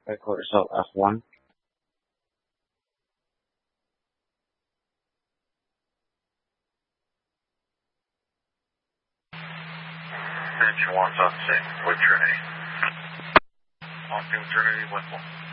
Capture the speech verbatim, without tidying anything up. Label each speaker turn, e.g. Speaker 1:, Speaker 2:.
Speaker 1: Echo result F one.
Speaker 2: Bench one on six, what's your name? On Trinity, what one?